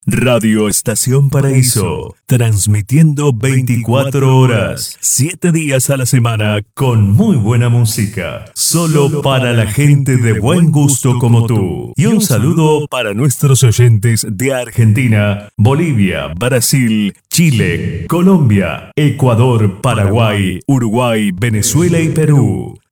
Radio Estación Paraíso, transmitiendo 24 horas, 7 días a la semana, con muy buena música, solo para la gente de buen gusto como tú. Y un saludo para nuestros oyentes de Argentina, Bolivia, Brasil, Chile, Colombia, Ecuador, Paraguay, Uruguay, Venezuela y Perú.